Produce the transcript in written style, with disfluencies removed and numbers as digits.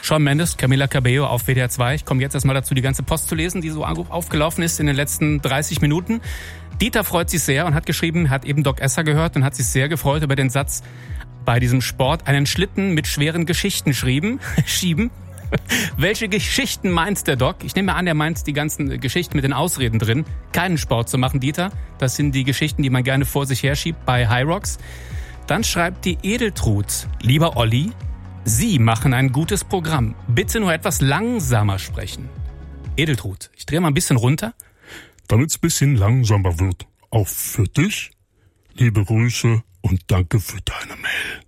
Shawn Mendes, Camila Cabello auf WDR 2. Ich komme jetzt erstmal dazu, die ganze Post zu lesen, die so aufgelaufen ist in den letzten 30 Minuten. Dieter freut sich sehr und hat geschrieben, hat eben Doc Esser gehört und hat sich sehr gefreut über den Satz, bei diesem Sport einen Schlitten mit schweren Geschichten schieben. Welche Geschichten meint der Doc? Ich nehme an, er meint die ganzen Geschichten mit den Ausreden drin, keinen Sport zu machen, Dieter. Das sind die Geschichten, die man gerne vor sich herschiebt bei High Rocks. Dann schreibt die Edeltrud, lieber Olli, Sie machen ein gutes Programm. Bitte nur etwas langsamer sprechen. Edeltrud, ich drehe mal ein bisschen runter. Damit es ein bisschen langsamer wird. Auch für dich. Liebe Grüße und danke für deine Mail.